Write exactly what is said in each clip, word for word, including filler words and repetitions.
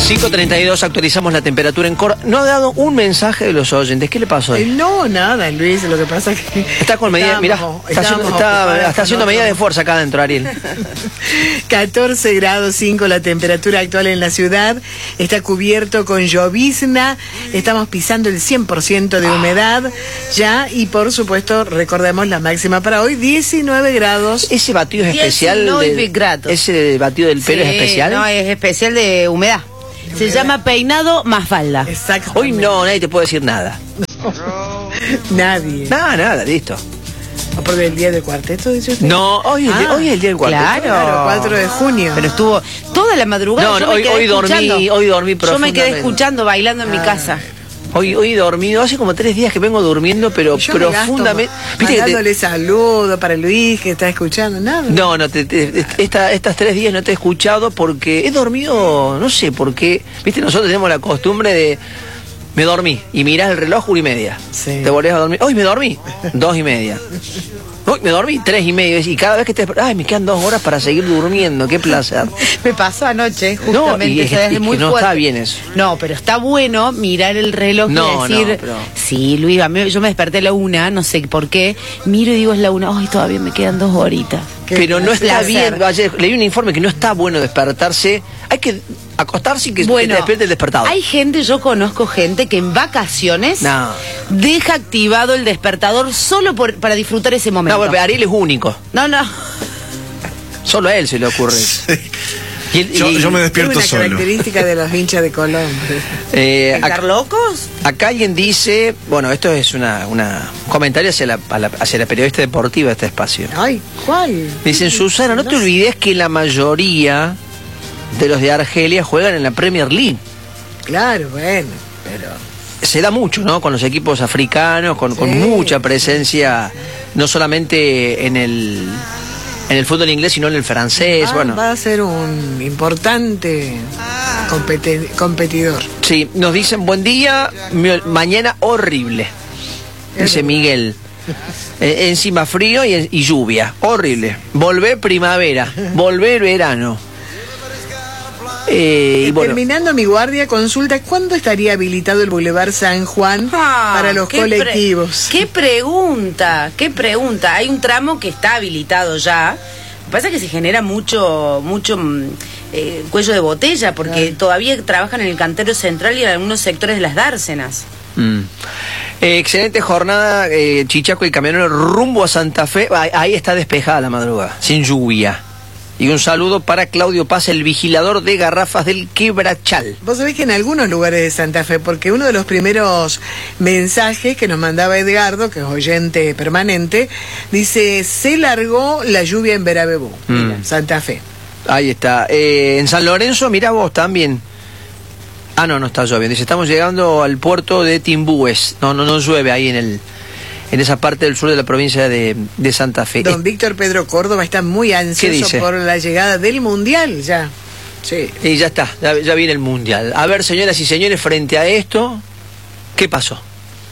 cinco treinta y dos, actualizamos la temperatura en Córdoba. No ha dado un mensaje de los oyentes. ¿Qué le pasó hoy? Eh, no, nada, Luis, lo que pasa es que... Está con medida, mirá, está, haciendo, está, está haciendo medida de fuerza acá adentro, Ariel. catorce grados cinco la temperatura actual en la ciudad. Está cubierto con llovizna. Estamos pisando el cien por ciento de humedad ya. Y por supuesto, recordemos la máxima para hoy, diecinueve grados. Ese batido es especial. diecinueve grados. Ese batido del pelo sí, es especial. No, es especial de humedad. Se humedad. llama peinado más falda. Exacto. Hoy no, nadie te puede decir nada. Nadie. Nada, nada, listo. ¿O por el día del cuarteto, dice usted? No, hoy, es el- Ah, hoy es el día del cuarteto. claro. Claro, cuatro de junio. Pero estuvo toda la madrugada. No, yo no, me hoy- quedé hoy dormí- escuchando. hoy dormí Yo me profundamente. quedé escuchando, bailando en mi Ah. casa. Hoy, hoy he dormido, hace como tres días que vengo durmiendo, pero Yo me gasto profundamente. ¿Viste que te- mandándole saludo para Luis, que está escuchando, nada. No, no, te, te- esta, estas tres días no te he escuchado porque he dormido, no sé por qué. Viste, nosotros tenemos la costumbre de... Me dormí y mirás el reloj, una y media. Sí. Te volvés a dormir. Hoy me dormí, dos y media. Hoy me dormí, tres y media. Y cada vez que te... Ay, me quedan dos horas para seguir durmiendo, qué placer. Me pasó anoche, No, justamente. y es- o sea, y es que muy no fuerte. está bien eso. No, pero está bueno mirar el reloj No, y decir... no, pero- Sí, Luis, a mí, yo me desperté a la una, no sé por qué. Miro y digo, es la una. Ay, todavía me quedan dos horitas. Qué Pero no está placer. bien. Ayer leí un informe que no está bueno despertarse. Hay que acostarse y que, que te Bueno, despierte el despertador. hay gente, yo conozco gente que en vacaciones No. deja activado el despertador solo por, para disfrutar ese No, momento. bueno, pero Ariel es único. No, no. Solo a él se le ocurre. Y él- Yo, y- yo me Es despierto una solo. característica de los hinchas de Colón. eh, ¿Estar acá, locos? acá alguien dice, bueno, esto es una, una un comentario hacia la, a la- hacia la periodista deportiva de este espacio. Ay, ¿cuál? Dicen, Susana, no te olvides que la mayoría de los de Argelia juegan en la Premier League. Claro, bueno, pero... Se da mucho, ¿no? Con los equipos africanos, con, con Sí. mucha presencia, no solamente en el en el fútbol inglés, sino en el francés. va, bueno, va a ser un importante competi- competidor. sí, nos dicen, buen día, mi- mañana horrible, dice Miguel. Eh, encima frío y, y lluvia, horrible. Volver primavera, volver verano. Eh, y bueno, Terminando mi guardia, consulta cuándo estaría habilitado el Boulevard San Juan Ah, para los qué pre- colectivos. ¿Qué pregunta? ¿Qué pregunta? Hay un tramo que está habilitado ya. Lo que pasa es que se genera mucho, mucho mm, eh, cuello de botella, porque Claro. todavía trabajan en el cantero central y en algunos sectores de las dársenas. Mm. Eh, excelente jornada, eh, Chichaco y camionero rumbo a Santa Fe. Ahí, ahí está despejada la madrugada, sin lluvia. Y un saludo para Claudio Paz, el vigilador de garrafas del Quebrachal. Vos sabés que en algunos lugares de Santa Fe, porque uno de los primeros mensajes que nos mandaba Edgardo, que es oyente permanente, dice, se largó la lluvia en Verabebú, Mm. Santa Fe. Ahí está. Eh, en San Lorenzo, mirá vos también. Ah, no, no está lloviendo. Dice, estamos llegando al puerto de Timbúes. No, no, no llueve ahí en el en esa parte del sur de la provincia de, de Santa Fe. Don Víctor Pedro Córdoba está muy ansioso dice? por la llegada del Mundial, ya. Sí. Y ya está, ya, ya viene el Mundial. A ver, señoras y señores, frente a esto, ¿qué pasó?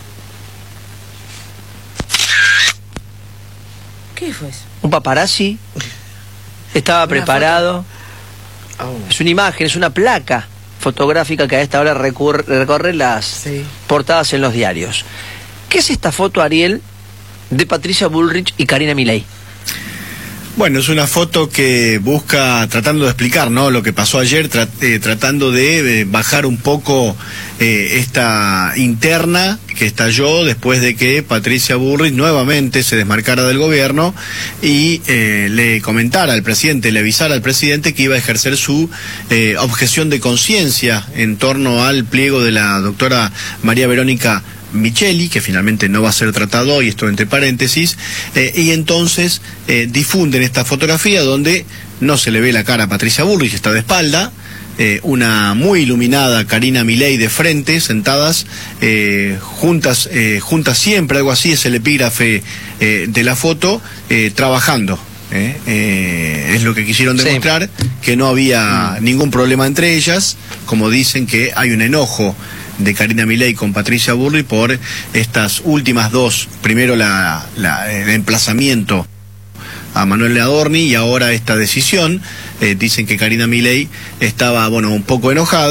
¿Qué fue eso? Un paparazzi estaba Una preparado. Oh. Es una imagen, es una placa fotográfica que a esta hora recurre- recorre las Sí. portadas en los diarios. ¿Qué es esta foto, Ariel, de Patricia Bullrich y Karina Milei? Bueno, es una foto que busca, tratando de explicar, ¿no?, lo que pasó ayer, tra- eh, tratando de, de bajar un poco eh, esta interna que estalló después de que Patricia Bullrich nuevamente se desmarcara del gobierno y eh, le comentara al presidente, le avisara al presidente que iba a ejercer su eh, objeción de conciencia en torno al pliego de la doctora María Verónica Micheli, que finalmente no va a ser tratado, y esto entre paréntesis, eh, y entonces eh, difunden esta fotografía donde no se le ve la cara a Patricia Bullrich, está de espalda, eh, una muy iluminada Karina Milei de frente, sentadas eh, juntas, eh, juntas siempre, algo así es el epígrafe eh, de la foto, eh, trabajando. Eh, eh, es lo que quisieron Sí. demostrar, que no había ningún problema entre ellas, como dicen que hay un enojo de Karina Milei con Patricia Bullrich por estas últimas dos, primero la, la, el emplazamiento a Manuel Adorni y ahora esta decisión. Eh, dicen que Karina Milei estaba, bueno, un poco enojada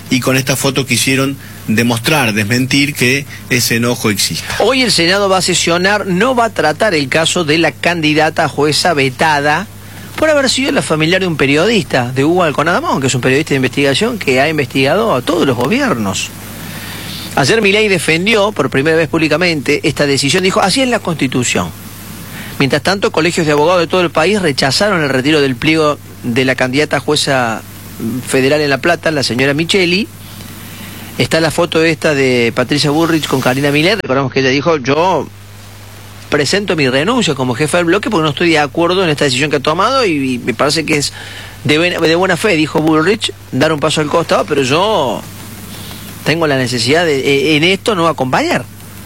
y con esta foto quisieron demostrar, desmentir que ese enojo existe. Hoy el Senado va a sesionar, no va a tratar el caso de la candidata jueza vetada por haber sido la familiar de un periodista, de Hugo Alconadamón, que es un periodista de investigación que ha investigado a todos los gobiernos. Ayer Milei defendió por primera vez públicamente esta decisión, dijo, así es la Constitución. Mientras tanto, colegios de abogados de todo el país rechazaron el retiro del pliego de la candidata jueza federal en La Plata, la señora Micheli. Está la foto esta de Patricia Bullrich con Karina Milei. Recordamos que ella dijo, yo presento mi renuncia como jefa del bloque porque no estoy de acuerdo en esta decisión que ha tomado y, y me parece que es de, de buena fe, dijo Bullrich, dar un paso al costado, pero yo tengo la necesidad de en esto no acompañar.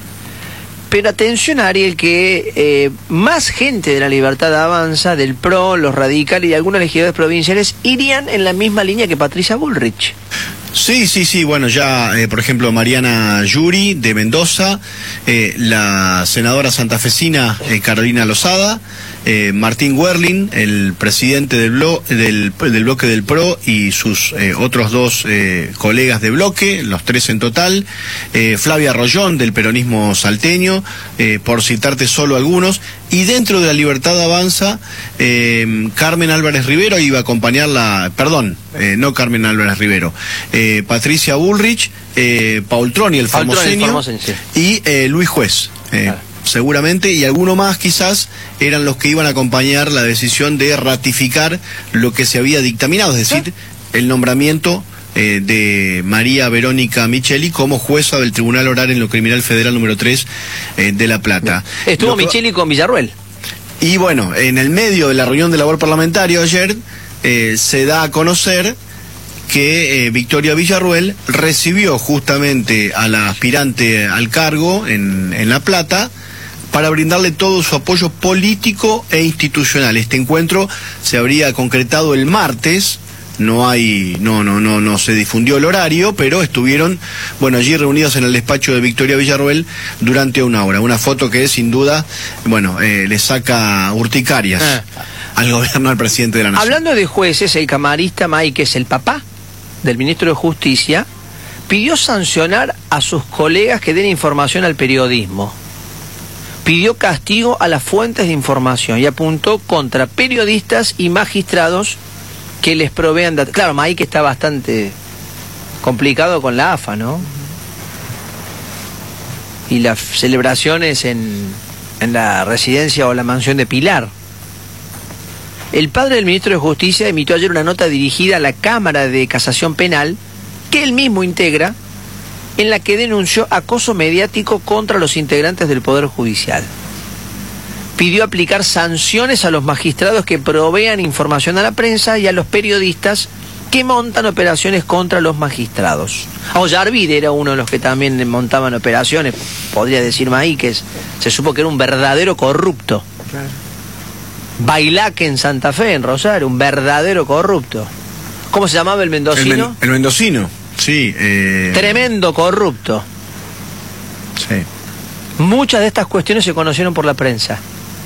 Pero atención, Ariel, que eh, más gente de la Libertad Avanza, del P R O, los radicales y algunos legisladores provinciales irían en la misma línea que Patricia Bullrich. Sí, sí, sí, bueno, ya, eh, por ejemplo, Mariana Yuri, de Mendoza, eh, la senadora santafesina eh, Carolina Lozada, eh, Martín Werling, el presidente del, blo del, del bloque del P R O y sus eh, otros dos eh, colegas de bloque, los tres en total, eh, Flavia Rollón, del peronismo salteño, eh, por citarte solo algunos, y dentro de la Libertad Avanza, eh, Carmen Álvarez Rivero iba a acompañarla, perdón, eh, no Carmen Álvarez Rivero, eh, Patricia Bullrich, eh, Paul Troni, el formoseño, sí. y eh, Luis Juez, eh, claro. seguramente, y alguno más quizás eran los que iban a acompañar la decisión de ratificar lo que se había dictaminado, es decir, el nombramiento eh, de María Verónica Micheli como jueza del Tribunal Oral en lo Criminal Federal número tres eh, de La Plata. Estuvo que... Micheli con Villarruel. Y bueno, en el medio de la reunión de labor parlamentario ayer eh, se da a conocer que eh, Victoria Villarruel recibió justamente a la aspirante al cargo en, en La Plata para brindarle todo su apoyo político e institucional. Este encuentro se habría concretado el martes. No hay, no, no, no, no se difundió el horario, pero estuvieron, bueno, allí reunidos en el despacho de Victoria Villarruel durante una hora. Una foto que sin duda, bueno, eh, le saca urticarias ah. al gobierno del presidente de la Nación. Hablando de jueces, el camarista Máiquez, el papá del ministro de Justicia, pidió sancionar a sus colegas que den información al periodismo. Pidió castigo a las fuentes de información y apuntó contra periodistas y magistrados que les provean datos. Claro, Máiquez está bastante complicado con la A F A, ¿no? Y las celebraciones en, en la residencia o la mansión de Pilar. El padre del ministro de Justicia emitió ayer una nota dirigida a la Cámara de Casación Penal, que él mismo integra, en la que denunció acoso mediático contra los integrantes del Poder Judicial. Pidió aplicar sanciones a los magistrados que provean información a la prensa y a los periodistas que montan operaciones contra los magistrados. Ollarvide era uno de los que también montaban operaciones, podría decir Máiquez, se supo que era un verdadero corrupto. Claro. Bailaque en Santa Fe, en Rosario, un verdadero corrupto. ¿Cómo se llamaba el mendocino? El, men el mendocino, sí. Eh... Tremendo corrupto. Sí. Muchas de estas cuestiones se conocieron por la prensa.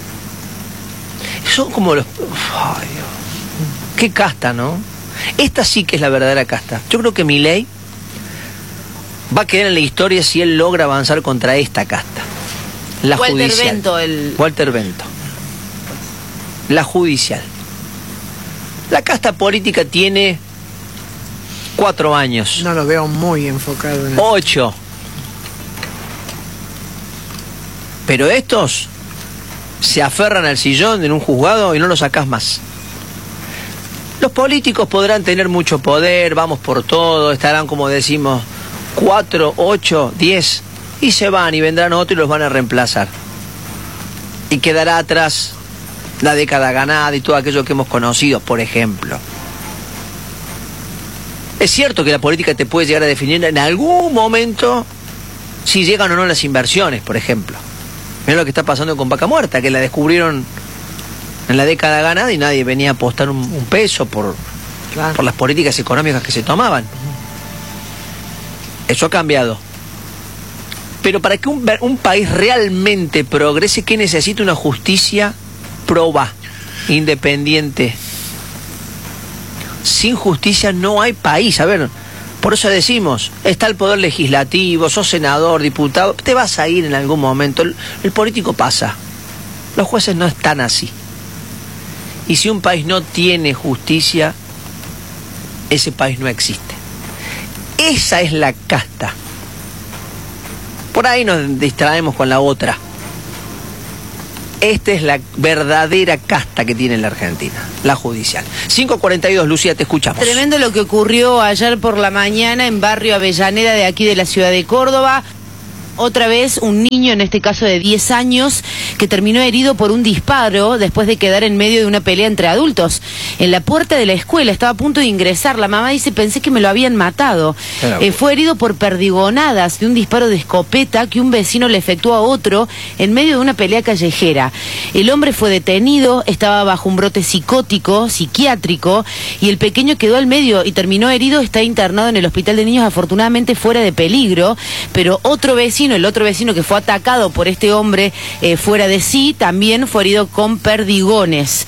Son como los... Ay, Dios. Qué casta, ¿no? Esta sí que es la verdadera casta. Yo creo que Milei va a quedar en la historia si él logra avanzar contra esta casta. La Walter judicial. Bento, el... Walter Bento. La judicial. La casta política tiene cuatro años. No lo veo muy enfocado en Ocho. Pero estos se aferran al sillón en un juzgado y no lo sacás más. Los políticos podrán tener mucho poder, vamos por todo, estarán, como decimos, cuatro, ocho, diez, y se van y vendrán otros y los van a reemplazar. Y quedará atrás la década ganada y todo aquello que hemos conocido, por ejemplo. Es cierto que la política te puede llegar a definir en algún momento si llegan o no las inversiones, por ejemplo. Mirá lo que está pasando con Vaca Muerta, que la descubrieron en la década ganada y nadie venía a apostar un, un peso por, claro. por las políticas económicas que se tomaban. Eso ha cambiado. Pero para que un, un país realmente progrese, ¿qué necesita? Una justicia proba, independiente. Sin justicia no hay país. A ver, Por eso decimos, está el poder legislativo, sos senador, diputado, te vas a ir en algún momento, el, el político pasa. Los jueces no están así. Y si un país no tiene justicia, ese país no existe. Esa es la casta. Por ahí nos distraemos con la otra. Esta es la verdadera casta que tiene la Argentina, la judicial. cinco cuarenta y dos, Lucía, te escuchamos. Tremendo lo que ocurrió ayer por la mañana en barrio Avellaneda de aquí de la ciudad de Córdoba. Otra vez un niño, en este caso de diez años, que terminó herido por un disparo después de quedar en medio de una pelea entre adultos. En la puerta de la escuela, estaba a punto de ingresar. La mamá dice, pensé que me lo habían matado. Eh, fue herido por perdigonadas de un disparo de escopeta que un vecino le efectuó a otro en medio de una pelea callejera. El hombre fue detenido, estaba bajo un brote psicótico, psiquiátrico, y el pequeño quedó al medio y terminó herido. Está internado en el hospital de niños, afortunadamente fuera de peligro, pero otro vecino el otro vecino que fue atacado por este hombre eh, fuera de sí, también fue herido con perdigones.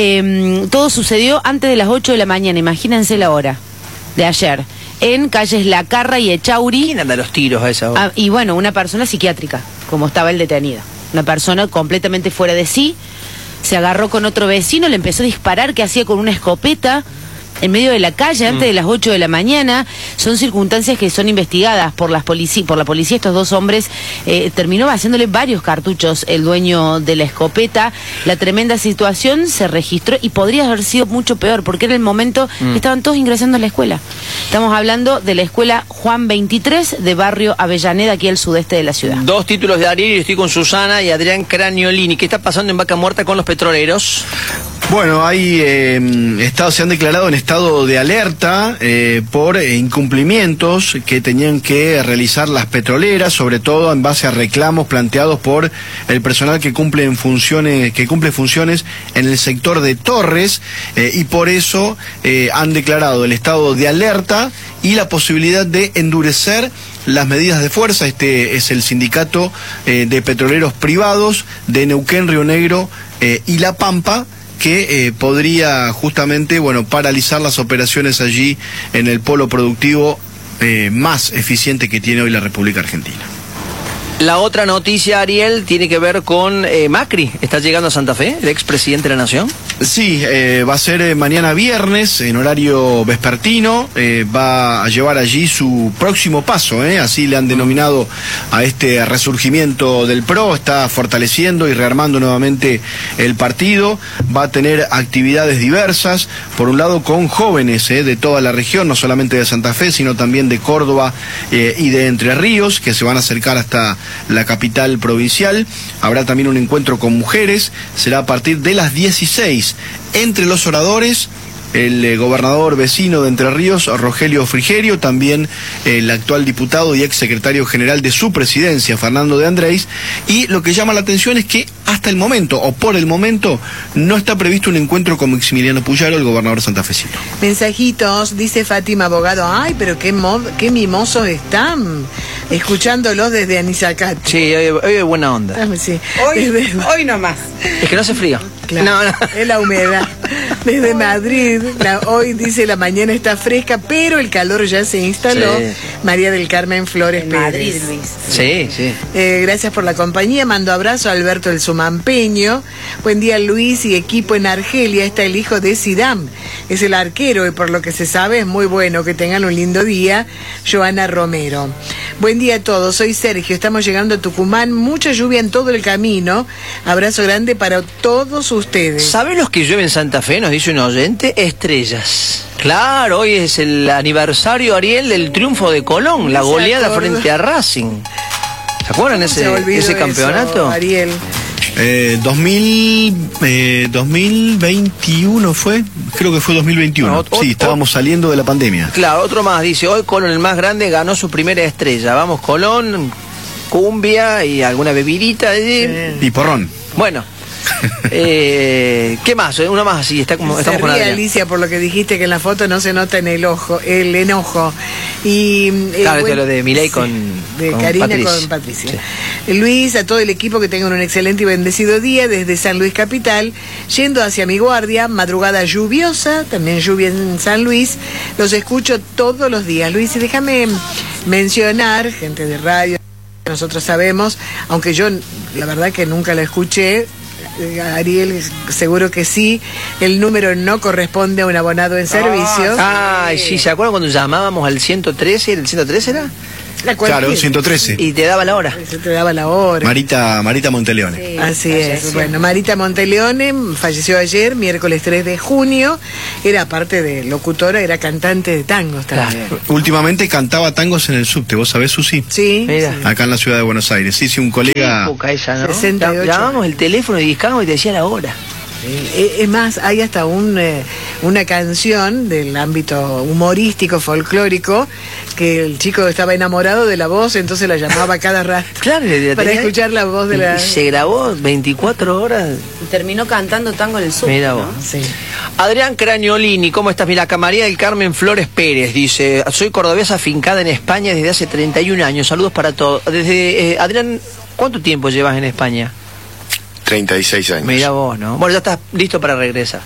Eh, todo sucedió antes de las ocho de la mañana, imagínense la hora de ayer, en calles La Carra y Echauri. ¿Quién anda a los tiros a esa hora? Ah, y bueno, una persona psiquiátrica, como estaba el detenido. Una persona completamente fuera de sí, se agarró con otro vecino, le empezó a disparar, que hacía con una escopeta, en medio de la calle, antes mm. de las ocho de la mañana. Son circunstancias que son investigadas por las polici por la policía. Estos dos hombres, eh, terminó haciéndole varios cartuchos el dueño de la escopeta. La tremenda situación se registró y podría haber sido mucho peor, porque era el momento mm. que estaban todos ingresando a la escuela. Estamos hablando de la escuela Juan veintitrés de barrio Avellaneda, aquí al sudeste de la ciudad. Dos títulos de Ariel, estoy con Susana y Adrián Craniolini. ¿Qué está pasando en Vaca Muerta con los petroleros? Bueno, hay eh, estados, se han declarado en estado de alerta eh, por eh, incumplimientos que tenían que realizar las petroleras, sobre todo en base a reclamos planteados por el personal que cumple en funciones, que cumple funciones en el sector de Torres, eh, y por eso eh, han declarado el estado de alerta y la posibilidad de endurecer las medidas de fuerza. Este es el sindicato eh, de petroleros privados de Neuquén, Río Negro eh, y La Pampa, que eh, podría justamente, bueno, paralizar las operaciones allí en el polo productivo eh, más eficiente que tiene hoy la República Argentina. La otra noticia, Ariel, tiene que ver con eh, Macri. ¿Está llegando a Santa Fe, el expresidente de la Nación? Sí, eh, va a ser eh, mañana viernes, en horario vespertino. Eh, va a llevar allí su próximo paso, eh, así le han denominado a este resurgimiento del P R O. Está fortaleciendo y rearmando nuevamente el partido. Va a tener actividades diversas, por un lado con jóvenes eh, de toda la región, no solamente de Santa Fe, sino también de Córdoba eh, y de Entre Ríos, que se van a acercar hasta la capital provincial. Habrá también un encuentro con mujeres, será a partir de las dieciséis. Entre los oradores, el eh, gobernador vecino de Entre Ríos, Rogelio Frigerio, también eh, el actual diputado y ex secretario general de su presidencia, Fernando de Andrés. Y lo que llama la atención es que hasta el momento, o por el momento, no está previsto un encuentro con Maximiliano Puyaro, el gobernador santafesino. Mensajitos, dice Fátima Abogado, ay, pero qué, mod, qué mimosos están, escuchándolos desde Anisacate. Sí, hoy, hoy hay buena onda. Ah, sí. Hoy, desde... hoy nomás. Es que no hace frío. Claro, no, no. Es la humedad. Desde Madrid, la, hoy dice la mañana está fresca, pero el calor ya se instaló. Sí. María del Carmen Flores en Pérez. Madrid, Luis. Sí, sí. Eh, gracias por la compañía. Mando abrazo a Alberto el Sumampeño. Buen día, Luis y equipo. En Argelia está el hijo de Zidane. Es el arquero y por lo que se sabe es muy bueno. Que tengan un lindo día. Joana Romero. Buen día a todos. Soy Sergio. Estamos llegando a Tucumán. Mucha lluvia en todo el camino. Abrazo grande para todos ustedes. ¿Saben los que llueve en Santa Fe? Nos dice un oyente. Estrellas. Claro, hoy es el aniversario, Ariel, del triunfo de Colón, la goleada frente a Racing. ¿Se acuerdan ese, ese campeonato? Eso, Ariel. Eh, dos mil, eh, dos mil veintiuno fue, creo que fue dos mil veintiuno. No, o, sí, estábamos o, saliendo de la pandemia. Claro, otro más, dice, hoy Colón, el más grande, ganó su primera estrella. Vamos, Colón, cumbia y alguna bebidita. Sí. Y porrón. Bueno. Eh, ¿Qué más? Una más así, está como, Se estamos con ríe Adrián. Alicia por lo que dijiste que en la foto no se nota en el ojo, el enojo. Y, eh, Claro, esto bueno, es lo de Milei sí, con, de con Karina Patricia. con Patricia. Luis, a todo el equipo que tengan un excelente y bendecido día desde San Luis Capital, yendo hacia mi guardia, madrugada lluviosa, también lluvia en San Luis, los escucho todos los días. Luis, y déjame mencionar, gente de radio, nosotros sabemos, aunque yo la verdad que nunca la escuché, eh, Ariel seguro que sí, el número no corresponde a un abonado en servicio. Ay, sí, ¿se acuerdan cuando llamábamos al ciento trece? ¿El ciento trece era? La cualquier- Claro, ciento trece. Y te daba la hora. Se te daba la hora. Marita, Marita Monteleone. Sí, Así es. falleció. Bueno, Marita Monteleone falleció ayer, miércoles tres de junio. Era, aparte de locutora, era cantante de tangos también. Claro. Últimamente cantaba tangos en el subte, ¿vos sabés, Susi? Sí. Mira. sí. Acá en la ciudad de Buenos Aires. Sí, sí, un colega. Época esa, ¿no? sesenta y ocho. Llamábamos el teléfono y discábamos y te decía la hora. Eh, Es más, hay hasta un, eh, una canción del ámbito humorístico, folclórico, que el chico estaba enamorado de la voz, entonces la llamaba cada rato. Claro, le- Para tenía- escuchar la voz de y la... se grabó veinticuatro horas. Y terminó cantando tango en el sur. Mira ¿no? vos. Sí. Adrián Craniolini, ¿cómo estás? Mira, acá María del Carmen Flores Pérez dice, soy cordobesa afincada en España desde hace treinta y un años. Saludos para todos. Desde eh, Adrián, ¿cuánto tiempo llevas en España? treinta y seis años. Mira vos, ¿no? Bueno, ya estás listo para regresar.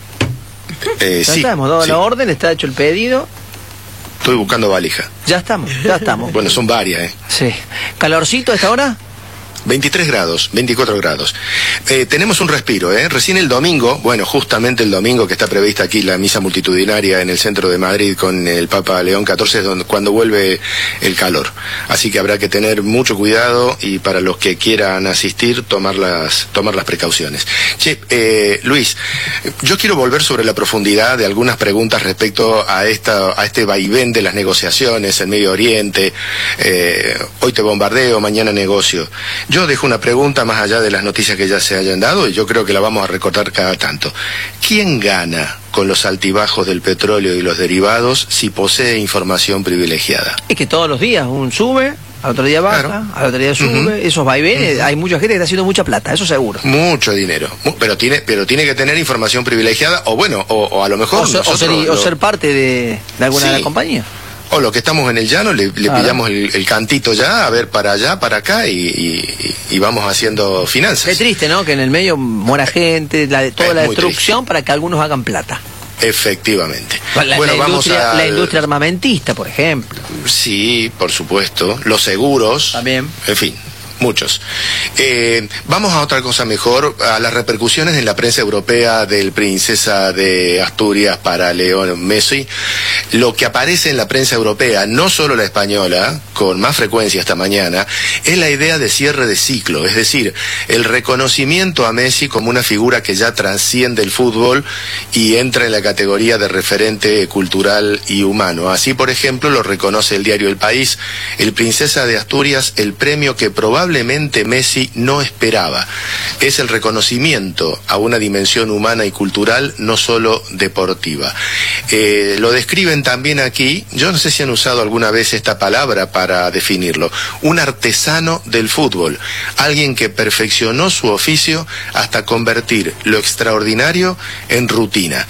Eh, Ya sí, estamos, dado sí. la orden, está hecho el pedido. Estoy buscando valija. Ya estamos, ya estamos. Bueno, son varias, ¿eh? Sí. ¿Calorcito a esta hora? veintitrés grados, veinticuatro grados. Eh, tenemos un respiro, ¿eh? Recién el domingo, bueno, justamente el domingo que está prevista aquí la misa multitudinaria en el centro de Madrid con el Papa León catorce, es donde, cuando vuelve el calor. Así que habrá que tener mucho cuidado y para los que quieran asistir, tomar las, tomar las precauciones. Che, eh, Luis, yo quiero volver sobre la profundidad de algunas preguntas respecto a, esta, a este vaivén de las negociaciones en Medio Oriente. Eh, hoy te bombardeo, mañana negocio. Yo dejo una pregunta más allá de las noticias que ya se hayan dado y yo creo que la vamos a recordar cada tanto. ¿Quién gana con los altibajos del petróleo y los derivados si posee información privilegiada? Es que todos los días un sube, al otro día baja, Claro. al otro día sube, Ujú. esos vaivenes, hay mucha gente que está haciendo mucha plata, eso seguro. Mucho dinero, Mu- pero tiene, pero tiene que tener información privilegiada o bueno, o, o a lo mejor O ser, o nosotros ser- o lo- ser parte de, de alguna de Sí. las compañías. o lo que estamos en el llano le, le Claro. pillamos el, el cantito ya, a ver para allá, para acá y, y- y vamos haciendo finanzas. Es triste, ¿no? Que en el medio muera gente, la, toda Es la muy destrucción para que algunos hagan plata. Efectivamente. La, bueno, la vamos industria, a la industria armamentista, por ejemplo. Sí, por supuesto. Los seguros. También. En fin, muchos. Eh, vamos a otra cosa mejor, a las repercusiones en la prensa europea del Princesa de Asturias para León Messi. Lo que aparece en la prensa europea, no solo la española, con más frecuencia esta mañana, es la idea de cierre de ciclo, es decir, el reconocimiento a Messi como una figura que ya trasciende el fútbol y entra en la categoría de referente cultural y humano. Así, por ejemplo, lo reconoce el diario El País, el Princesa de Asturias, el premio que probablemente Messi no esperaba. Es el reconocimiento a una dimensión humana y cultural, no solo deportiva. Eh, lo describen también aquí, yo no sé si han usado alguna vez esta palabra para definirlo, un artesano del fútbol, alguien que perfeccionó su oficio hasta convertir lo extraordinario en rutina.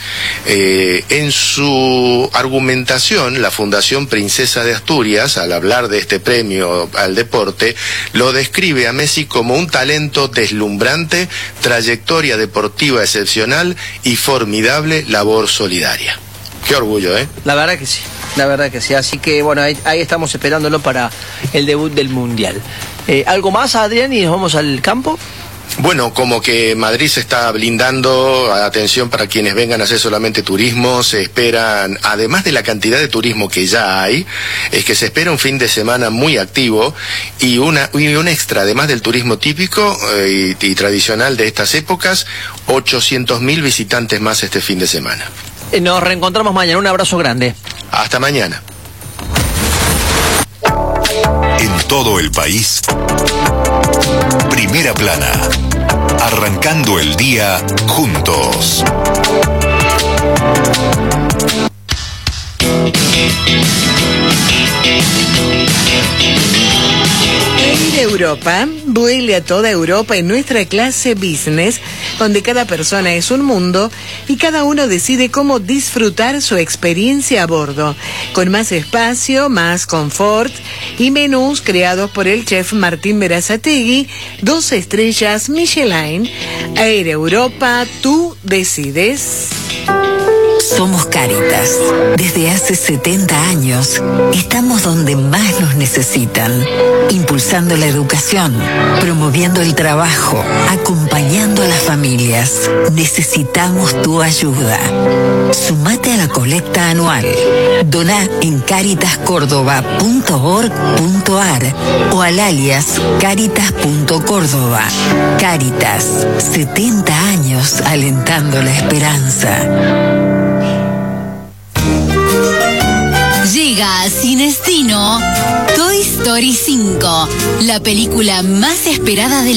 Eh, en su argumentación, la Fundación Princesa de Asturias, al hablar de este premio al deporte, lo describe a Messi como un talento deslumbrante, trayectoria deportiva excepcional y formidable labor solidaria. Qué orgullo, ¿eh? La verdad que sí, la verdad que sí. Así que bueno, ahí, ahí estamos esperándolo para el debut del Mundial. Eh, ¿Algo más, Adrián, y nos vamos al campo? Bueno, como que Madrid se está blindando, atención para quienes vengan a hacer solamente turismo, se esperan, además de la cantidad de turismo que ya hay, es que se espera un fin de semana muy activo y una y un extra, además del turismo típico eh, y, y tradicional de estas épocas, ochocientos mil visitantes más este fin de semana. Eh, nos reencontramos mañana, un abrazo grande. Hasta mañana. En todo el país, Primera Plana, arrancando el día juntos. Ir a Europa, vuele a toda Europa en nuestra clase business donde cada persona es un mundo y cada uno decide cómo disfrutar su experiencia a bordo, con más espacio, más confort y menús creados por el chef Martín Berazategui, dos estrellas Michelin. Air Europa, tú decides. Somos Cáritas. Desde hace setenta años estamos donde más nos necesitan, impulsando la educación, promoviendo el trabajo, acompañando a las familias. Necesitamos tu ayuda. Sumate a la colecta anual. Doná en caritas córdoba punto org punto ar o al alias caritas punto córdoba. Cáritas, setenta años alentando la esperanza. Llega a Cinestino Toy Story cinco, la película más esperada del